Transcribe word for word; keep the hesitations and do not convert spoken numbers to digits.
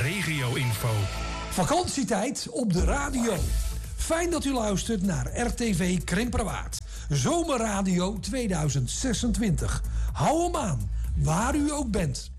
regio-info. Vakantietijd op de radio. Fijn dat u luistert naar R T V Krimperwaard. Zomerradio tweeduizend zesentwintig. Hou hem aan, waar u ook bent.